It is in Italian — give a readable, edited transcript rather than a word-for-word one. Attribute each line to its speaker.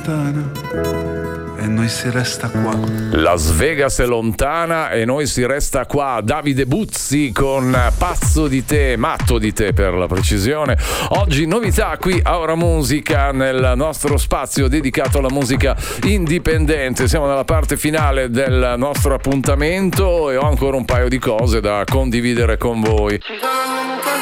Speaker 1: lontana e noi si resta qua.
Speaker 2: Las Vegas è lontana e noi si resta qua. Davide Buzzi con Pazzo di te, matto di te per la precisione. Oggi novità qui a Ora Musica, nel nostro spazio dedicato alla musica indipendente. Siamo nella parte finale del nostro appuntamento e ho ancora un paio di cose da condividere con voi.